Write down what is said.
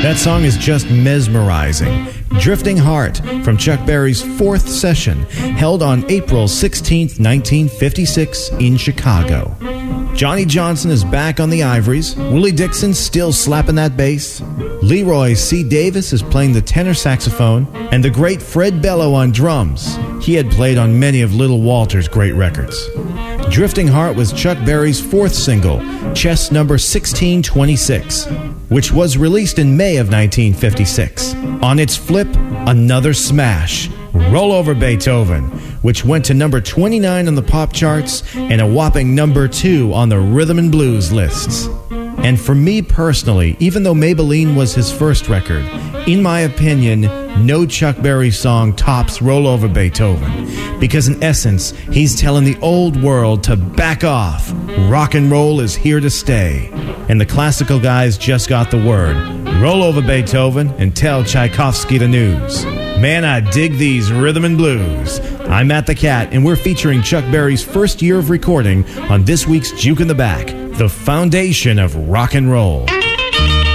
That song is just mesmerizing. Drifting Heart from Chuck Berry's fourth session, held on April 16, 1956 in Chicago. Johnny Johnson is back on the ivories. Willie Dixon still slapping that bass. Leroy C. Davis is playing the tenor saxophone. And the great Fred Bello on drums. He had played on many of Little Walter's great records. Drifting Heart was Chuck Berry's fourth single, Chess number 1626, which was released in May of 1956. On its flip, another smash, Roll Over Beethoven, which went to number 29 on the pop charts and a whopping number 2 on the rhythm and blues lists. And for me personally, even though Maybelline was his first record, in my opinion, no Chuck Berry song tops Roll Over Beethoven, because in essence, he's telling the old world to back off. Rock and roll is here to stay. And the classical guys just got the word. Roll over Beethoven and tell Tchaikovsky the news. Man, I dig these rhythm and blues. I'm Matt the Cat, and we're featuring Chuck Berry's first year of recording on this week's Juke in the Back, the foundation of rock and roll.